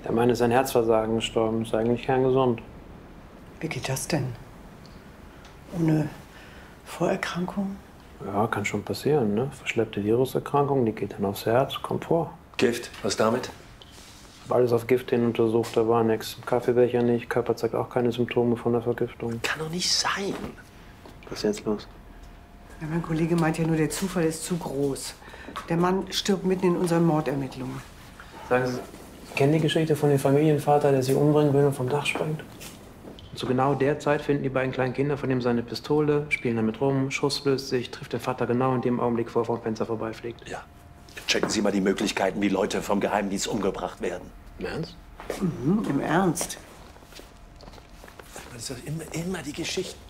Der Mann ist an Herzversagen gestorben, ist eigentlich kerngesund. Wie geht das denn? Ohne Vorerkrankung? Ja, kann schon passieren, ne? Verschleppte Viruserkrankung, die geht dann aufs Herz, kommt vor. Gift, was damit? Hab alles auf Gift hin untersucht, da war nichts. Kaffeebecher nicht, Körper zeigt auch keine Symptome von der Vergiftung. Kann doch nicht sein. Was ist jetzt los? Ja, mein Kollege meint ja nur, der Zufall ist zu groß. Der Mann stirbt mitten in unseren Mordermittlungen. Sagen Sie, kennen die Geschichte von dem Familienvater, der sich umbringen will und vom Dach springt? Und zu genau der Zeit finden die beiden kleinen Kinder von ihm seine Pistole, spielen damit rum, Schuss löst sich, trifft den Vater genau in dem Augenblick, wo er vom Fenster vorbeifliegt. Ja. Checken Sie mal die Möglichkeiten, wie Leute vom Geheimdienst umgebracht werden. Im Ernst? Im Ernst. Das ist doch immer die Geschichten.